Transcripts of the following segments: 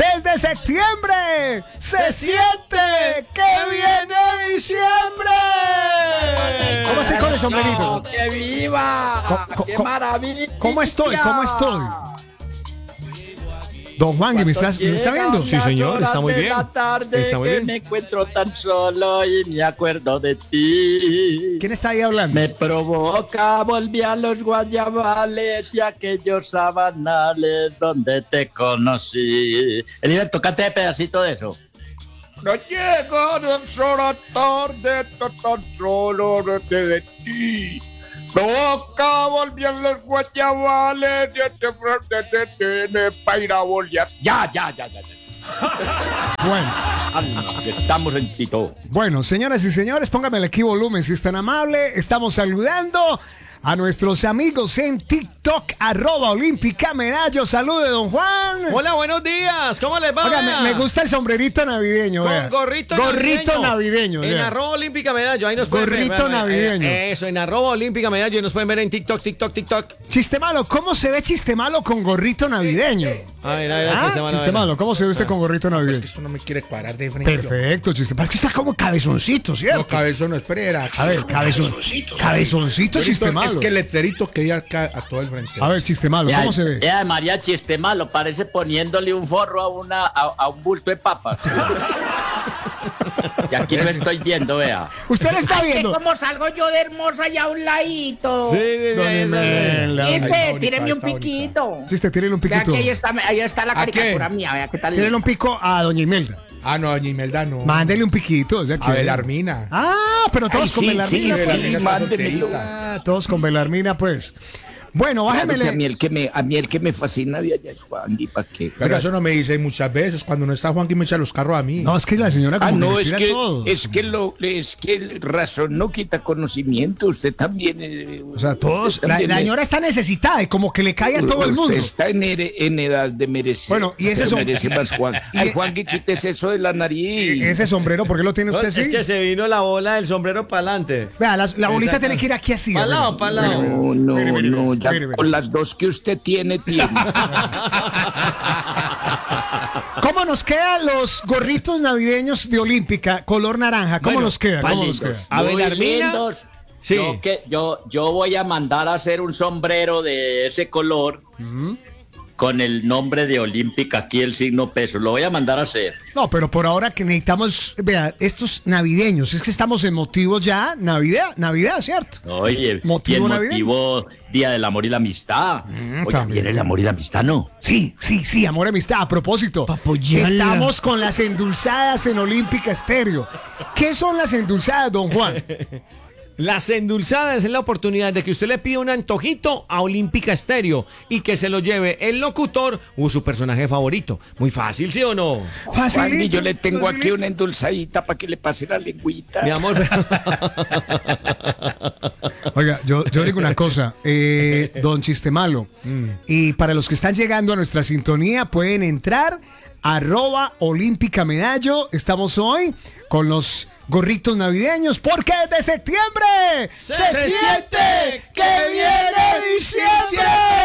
Desde septiembre se siente que viene diciembre. ¿Cómo estoy con el sombrerito? ¡Que viva! ¡Qué maravilla! ¿Cómo estoy? Don Juan, ¿me está viendo? Sí, señor, está muy bien. Está muy bien. Me encuentro tan solo y me acuerdo de ti. ¿Quién está ahí hablando? Me provoca, volví a los guayabales y aquellos sabanales donde te conocí. Heriberto, cante pedacito de eso. No llega de sola tarde, tan solo de ti. Provoca, volví a los guayabales para ir a bolear. Ya. Bueno. Estamos en Tito. Bueno, señoras y señores, pónganme aquí volumen si es tan amable. Estamos saludando a nuestros amigos en TikTok, @Olímpica Medallo. Salude, don Juan. Hola, buenos días. ¿Cómo les va? Oiga, me gusta el sombrerito navideño. Con vea. gorrito navideño. En vea. @Olímpica Medallo. Ahí nos pueden ver. Gorrito navideño. Eso, en @Olímpica Medallo. Y nos pueden ver en TikTok. Chiste malo, ¿cómo se ve chiste malo con gorrito navideño? Chiste malo, ¿cómo se ve usted con gorrito navideño? Es que esto no me quiere cuadrar de frente. Perfecto, chiste malo. Es que está como cabezoncito, ¿cierto? No, cabezón, no, espera. A ver, cabezoncito, chiste malo. Es que el letrerito que hay acá a todo el frente. A ver, chiste malo, ¿cómo se ve? María, chiste malo, parece poniéndole un forro a un bulto de papas. Y aquí lo estoy viendo, vea. Usted lo está viendo. ¿Cómo salgo yo de hermosa allá a un ladito? Sí. Tíreme un piquito. Chiste, tírele un Vea piquito. que ahí está la caricatura mía, vea qué tal. Tírele un pico a doña Imelda. Ah, no, doña Imelda no. Mándele un piquito. O sea, A Belarmina. Pero todos con Belarmina. sí, Belarmina está mándemelo. solterita. Todos con Belarmina, pues. Bueno, bájemele. A mí el que me fascina de allá es Juan, ¿y para qué? Pero eso no me dice muchas veces. Cuando no está Juan, que me echa los carros a mí. No, es que la señora como no, le es tira que, a todos. es que razón no quita conocimiento. Usted también. O sea, todos. La señora está necesitada y como que le cae a todo el mundo. Usted está en edad de merecer. Bueno, y ese merece más Juan. Ay, Juan, que quites eso de la nariz. Ese sombrero, ¿por qué lo tiene usted así? Es que se vino la bola del sombrero para adelante. Vea, la bolita tiene que ir aquí así. Para lado. No, ya mire. con las dos que usted tiene. ¿Cómo nos quedan los gorritos navideños de Olímpica, color naranja? ¿Cómo nos queda? A Belarmina. Sí. Yo voy a mandar a hacer un sombrero de ese color. Con el nombre de Olímpica, aquí el signo peso. Lo voy a mandar a hacer. No, pero por ahora que necesitamos, vea, estos navideños, es que estamos en motivo ya, Navidad, ¿cierto? Oye, Motivo y el navideño. motivo Día del Amor y la Amistad. Oye, también. viene el amor y la amistad, ¿no? Sí, amor y amistad. A propósito, estamos con las endulzadas en Olímpica Estéreo. ¿Qué son las endulzadas, don Juan? Las endulzadas es la oportunidad de que usted le pida un antojito a Olímpica Estéreo y que se lo lleve el locutor o su personaje favorito. Muy fácil, ¿sí o no? Juan, y yo le tengo aquí una endulzadita para que le pase la lengüita. Mi amor. Oiga, yo digo una cosa, don Chiste Malo, y para los que están llegando a nuestra sintonía pueden entrar @Olímpica Medallo. Estamos hoy con los gorritos navideños porque desde septiembre se siente que viene diciembre.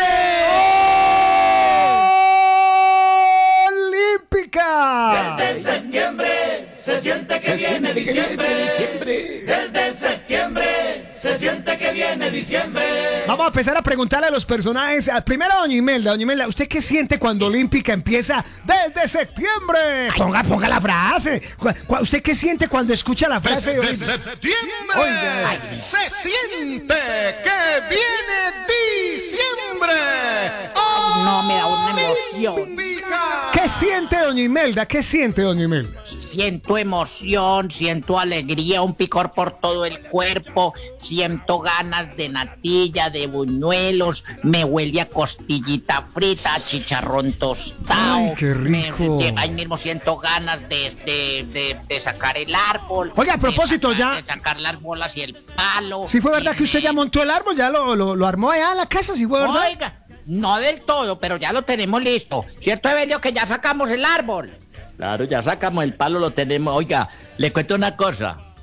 Olímpica. Desde septiembre se siente que viene diciembre. Desde septiembre se siente que viene diciembre. Vamos a empezar a preguntarle a los personajes. Primero a doña Imelda, ¿usted qué siente cuando Olímpica empieza desde septiembre? Ponga la frase. ¿Usted qué siente cuando escucha la frase de Desde septiembre se siente que viene diciembre. No, me da una emoción. ¿Qué siente doña Imelda? Siento emoción, siento alegría, un picor por todo el cuerpo, siento ganas de natilla, de buñuelos, me huele a costillita frita, a chicharrón tostado. Ay, qué rico. Ahí mismo siento ganas de sacar el árbol. Oiga, a propósito, de sacar las bolas y el palo. ¿Sí fue verdad que usted ya montó el árbol? ¿Ya lo armó allá en la casa? ¿Sí fue verdad? Oiga, no del todo, pero ya lo tenemos listo. ¿Cierto, Evelio, que ya sacamos el árbol? Claro, ya sacamos el palo, lo tenemos. Oiga, le cuento una cosa.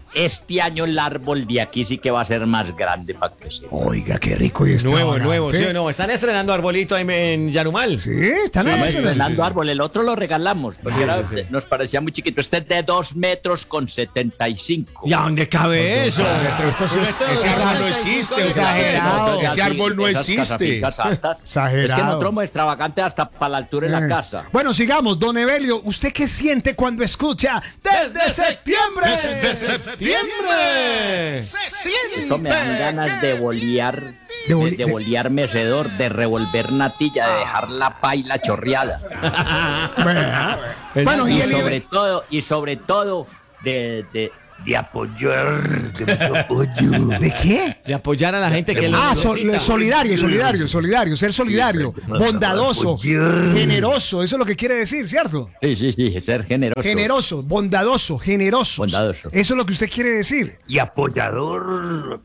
este año el árbol de aquí sí que va a ser más grande para crecer. Oiga, qué rico y Nuevo, ¿sí o no? ¿Están estrenando arbolito ahí en Yarumal? Sí, están Estamos estrenando. estrenando árbol, el otro lo regalamos, porque Sí, era- sí, sí. nos parecía muy chiquito. Este es de 2 metros con 75. ¿Y a dónde cabe eso? Ese árbol no existe, exagerado. Ese árbol no Esas existe. casaficas altas. Exagerado. Es que nosotros somos extravagantes hasta para la altura de la casa. Bueno, sigamos. Don Evelio, ¿usted qué siente cuando escucha Desde septiembre? ¡Septiembre! Eso me dan ganas de bolear, De de bolear mecedor, de revolver natilla, de dejar la paila chorreada. Bueno, y Y el sobre todo, de apoyar, de mucho apoyo. ¿De qué? De apoyar a la gente que lo necesita. Solidario, ser solidario, bondadoso, generoso, eso es lo que quiere decir, ¿cierto? Sí, ser generoso. Generoso, bondadoso, generoso. Bondadoso. Eso es lo que usted quiere decir. Y apoyador.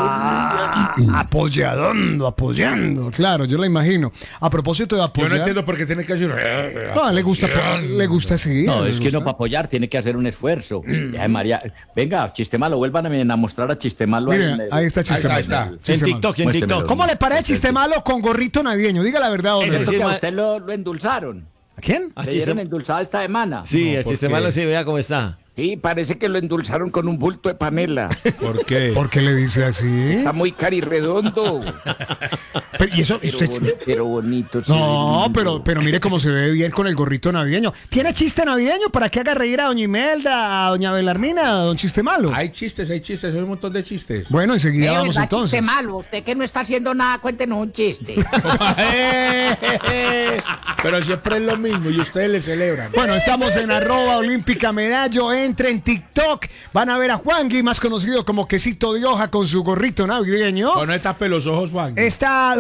Apoyando, claro, yo lo imagino. A propósito de Yo apoyar. no entiendo por qué tiene que decir. No, le gusta así. No, le es que uno gusta. para apoyar tiene que hacer un esfuerzo. Ay, María, venga, Chiste Malo, vuelvan a mostrar a Chiste Malo. Mire, ahí está Chiste Ahí está, Malo. ahí En está. Chiste Malo. TikTok, en Muéstremelo. TikTok. ¿Cómo le parece Chiste Malo con gorrito navideño? Diga la verdad, don Ese Evelio. sí, Que a ma- usted lo endulzaron. ¿A quién? Ah, Le chiste- dieron endulzada esta semana. Sí, No, el ¿por chiste qué? malo sí, vea cómo está. Sí, parece que lo endulzaron con un bulto de panela. ¿Por qué? ¿Por qué le dice así? Está muy carirredondo. Y eso, Pero, usted- pero bonito. sí, No, lindo. pero mire cómo se ve bien con el gorrito navideño. ¿Tiene chiste navideño para que haga reír a doña Imelda, a doña Belarmina, a don Chiste Malo? Hay chistes, hay un montón de chistes. Bueno, enseguida vamos ¿Verdad, entonces. chiste malo? Usted que no está haciendo nada, cuéntenos un chiste. Pero siempre es lo mismo y ustedes le celebran. Bueno, estamos en @olímpica medallo. Entre en TikTok. Van a ver a Juangui, más conocido como Quesito de Hoja, con su gorrito navideño. O no tape los ojos, Juan. Está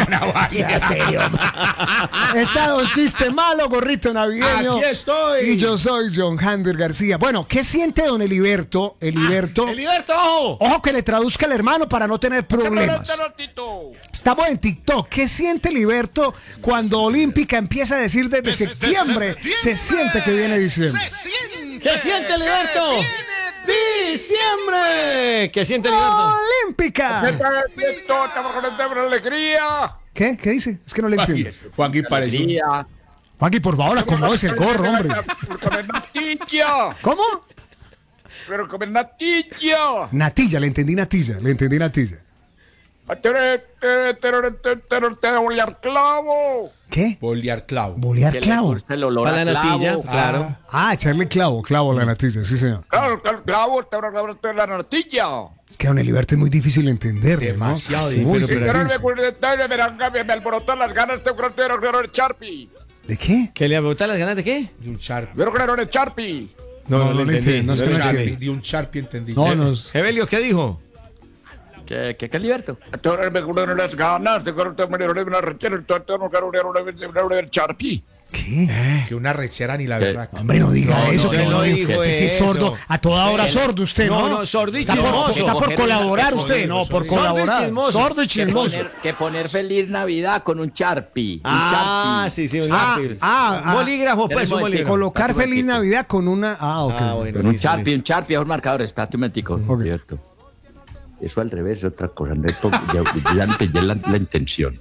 Está don Chiste Malo, gorrito navideño. Aquí estoy. Y yo soy John Hander García. Bueno, ¿qué siente don Heliberto? Heliberto. ¡Heliberto, ojo! Ojo que le traduzca al hermano para no tener problemas. Estamos en TikTok. ¿Qué siente Heliberto cuando Olímpica empieza a decir desde septiembre? Se siente que viene diciembre. ¿Qué siente Heliberto? ¡Diciembre! ¿Qué siente Heliberto? Olímpica. alegría. ¿Qué? ¿Qué dice? Es que no le entiendo. Juanqui parece un- Alegría. Juanqui, por favor, acomódese el gorro, hombre. Comer natilla. ¿Cómo? Pero comer natilla. Natilla, le entendí natilla. Te voy al clavo. ¿Qué? bolear clavo. Bolear Que le clavo. gusta el olor Para a la natilla, clavo. claro. Ah, echarle clavo a la natilla, sí, señor. Claro, clavo, te voy la natilla. Es que a don Heliberto es muy difícil entender. Demasiado ¿no? difícil, Muy pero difícil. Me alborotan las ganas de el Sharpie. ¿De qué? ¿Que le abotan las ganas de qué? De un Sharpie. Quiero creer el Sharpie. No, no le entiendo, es que no Sharpie, entiendo. de un Sharpie entendí. No, no. Evelio, ¿qué dijo? ¿Qué Liberto? Me gustan las ganas de el Sharpie. ¿Qué? Que una rechera ni la verdad. Hombre, no diga No, eso. no, que él no dijo Usted sí es eso. sordo. A toda hora sordo usted, ¿no? No, sordo y Está por- chismoso. Está por colaborar usted, no, por Sordo y colaborar. chismoso. Sordo y chismoso. Que poner feliz Navidad con un Sharpie. Un Ah, Sharpie. sí, sí. Un Ah, lápiz. ah, Un bolígrafo, pues, un Tenemos bolígrafo. Colocar Espérate un Feliz momentico. Navidad con una. Ah, ok. Ah, bueno. Con un listo, Sharpie, un Sharpie es un marcador. Espérate un momentico. Ok. Liberto. Eso al revés es otra cosa. No es ya entendí la intención.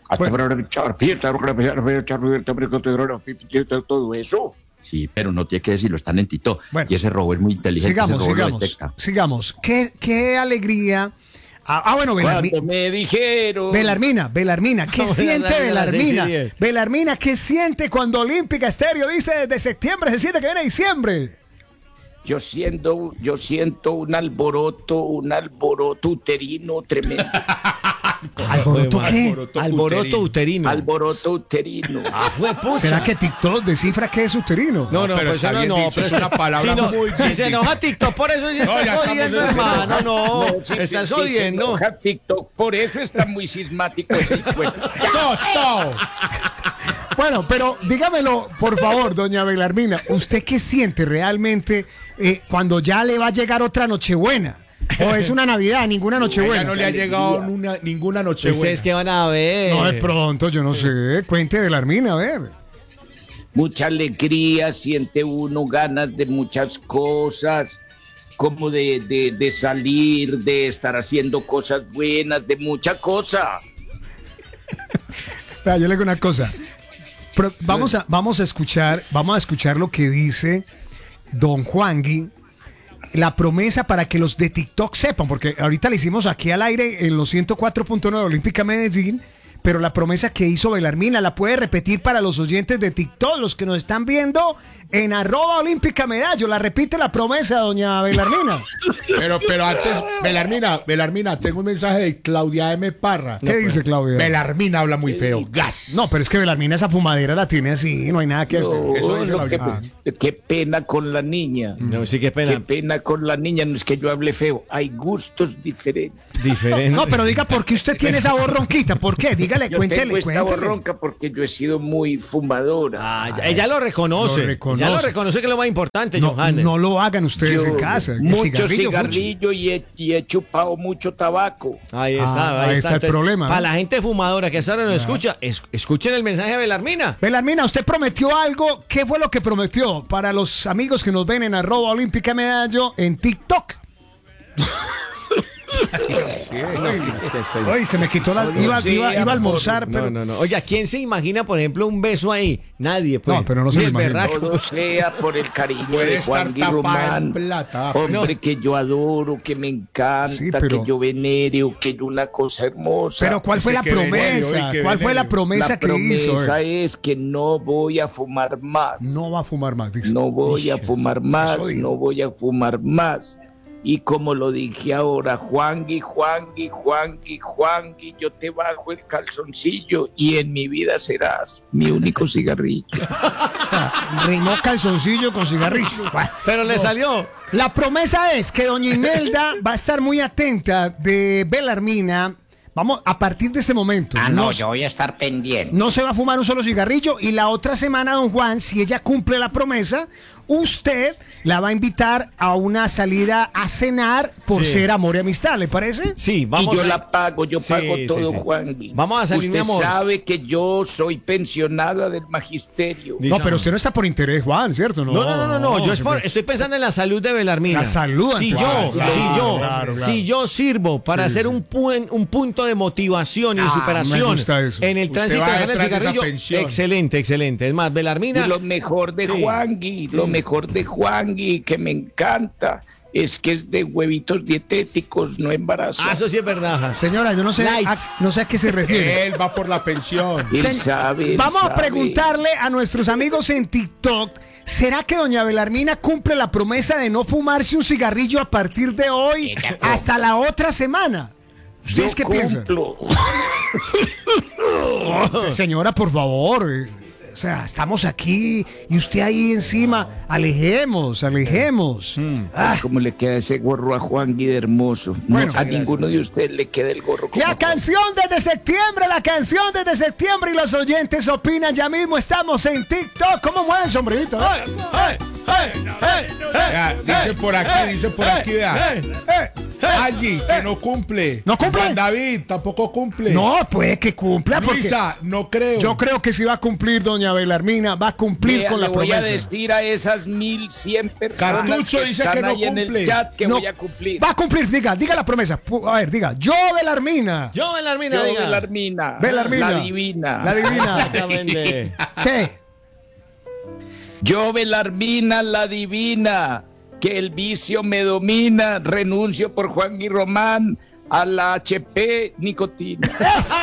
Todo eso. Sí, pero no tiene que decirlo, está lentito. Bueno. Y ese robo es muy inteligente. Sigamos, ese robo lo sigamos. detecta. Sigamos. Qué alegría. Bueno, Cuando me dijeron. Belarmina, ¿qué Vamos a siente darle las Belarmina? 6:10. Belarmina, ¿qué siente cuando Olímpica Estéreo dice desde septiembre, se siente que viene diciembre? Yo siento un alboroto uterino tremendo. ¿Alboroto qué? Alboroto uterino. Alboroto uterino. Ah, juepucha. ¿Será que TikTok descifra qué es uterino? No, no, pero pues está eso bien no, dicho, pero es una palabra si no, muy si se científica. enoja TikTok, por eso ya No, ya estás estamos jodiendo, en ese hermano, no. Sí, Estás sí, jodiendo. se enoja TikTok, por eso está muy sismático ese encuentro. ¡Stop! Bueno, pero dígamelo, por favor, doña Belarmina, ¿usted qué siente realmente cuando ya le va a llegar otra Nochebuena? ¿O es una Navidad, ninguna Ya Nochebuena? no le ha llegado ninguna noche ¿Ustedes qué van a ver? No, de pronto, yo no sé. Cuente Belarmina, a ver. Mucha alegría, siente uno ganas de muchas cosas. como de salir, de estar haciendo cosas buenas, de mucha cosa. Vea, yo le digo una cosa. Vamos a escuchar lo que dice don Juangui, la promesa para que los de TikTok sepan, porque ahorita le hicimos aquí al aire en los 104.9 Olímpica Medellín, pero la promesa que hizo Belarmina la puede repetir para los oyentes de TikTok, los que nos están viendo en @Olímpica Medallo. La repite la promesa, doña Belarmina. Pero antes, Belarmina, tengo un mensaje de Claudia M. Parra. ¿Qué dice Claudia? Belarmina habla muy feo. Gas. No, pero es que Belarmina esa fumadera la tiene así, no hay nada que hacer. Eso dice la Qué pena con la niña. No, sí, qué pena. Qué pena con la niña, no es que yo hable feo, hay gustos diferentes. Diferente. No, pero diga por qué usted tiene esa voz ronquita, ¿por qué? Dígale, Yo cuéntele, tengo esta voz cuéntele. ronca porque yo he sido muy fumadora. Ella lo reconoce. Lo reconoce. Ya lo reconoce, que es lo más importante, No, Johannes. no lo hagan ustedes en casa. El Mucho cigarrillo, cigarrillo y he chupado mucho tabaco. Ahí está, ahí está el Entonces, problema, Para ¿no? la gente fumadora que ahora nos escucha, escuchen el mensaje de Belarmina. Belarmina, usted prometió algo. ¿Qué fue lo que prometió para los amigos que nos ven en @Olímpica Medallo en TikTok? Ay, se me quitó la... Iba a almorzar, pero... No. Oiga, ¿quién se imagina, por ejemplo, un beso ahí? Nadie, pues. No, pero no se Ni lo el imagina. berraco. Todo sea por el cariño Puede de estar Juan tapada en Román. plata. Hombre que yo adoro, que me encanta, Sí, pero- que yo venero, que yo una cosa hermosa. Pero ¿cuál fue la que venerio, promesa? que ¿Cuál fue la venerio. promesa la que hizo? promesa es que no voy a fumar más. No va a fumar más, dice. No voy a fumar más, Eso dijo. no voy a fumar más. Y como lo dije ahora, Juangui, yo te bajo el calzoncillo y en mi vida serás mi único cigarrillo. Rimó calzoncillo con cigarrillo. Bueno, Pero le salió. la promesa es que doña Imelda va a estar muy atenta de Belarmina. Vamos, a partir de este momento. Yo voy a estar pendiente. No se va a fumar un solo cigarrillo y la otra semana, don Juan, si ella cumple la promesa, usted la va a invitar a una salida a cenar por Sí. ser amor y amistad, ¿le parece? Sí, vamos Y yo a- la pago, yo Sí, pago sí, todo, sí. Juangui. Vamos a salir, mi Usted amor. sabe que yo soy pensionada del magisterio. Dice- No, pero usted no está por interés, Juan, ¿cierto? No. Yo estoy pensando en la salud de Belarmina. La salud, Si entonces. yo, si yo sirvo para hacer un punto de motivación y de me superación gusta eso. en el Usted tránsito va de dejar el detrás de esa cigarrillo, pensión. excelente. Es más, Y Belarmina. lo mejor de Sí. Juangui, lo mejor de Juangui, que me encanta, es que es de huevitos dietéticos, no embarazo. Eso sí es verdad. Señora, yo no sé, Light. no sé a qué se refiere. Él va por la pensión. Él Sen- sabe, él Vamos a sabe. preguntarle a nuestros amigos en TikTok, ¿será que doña Belarmina cumple la promesa de no fumarse un cigarrillo a partir de hoy Ella hasta la otra semana? ¿Ustedes Yo qué piensan? cumplo. Señora, por favor. O sea, estamos aquí y usted ahí encima. Alejemos. Ah, ¿Cómo le queda ese gorro a Juangui de hermoso? No, Bueno. a ninguno de ustedes le queda el gorro como la canción desde septiembre y los oyentes opinan ya mismo. Estamos en TikTok. ¿Cómo mueven el sombrerito? Vea, dice por aquí, vea. Allí, que no cumple. ¿No cumple? Juan David tampoco cumple. No, puede que cumpla porque Luisa, no creo. yo creo que si va a cumplir doña Belarmina, va a cumplir Vea, con la le voy a promesa. decir a esas 1.100 personas Cartucho que dice están que no ahí en cumple. el chat que No, voy a cumplir. Va a cumplir, diga la promesa. A ver, diga, yo Belarmina. Yo, Belarmina, Yo, diga. Belarmina. Belarmina. La divina. La divina. Exactamente. ¿Qué? Yo, Belarmina, la divina, que el vicio me domina, renuncio por Juangui Román a la HP nicotina. ¡Eso!